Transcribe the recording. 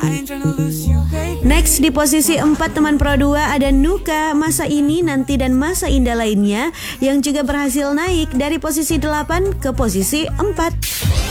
Next di posisi 4 teman Pro 2 ada Nuka, Masa Ini, Nanti dan Masa Indah Lainnya yang juga berhasil naik dari posisi 8 ke posisi 4.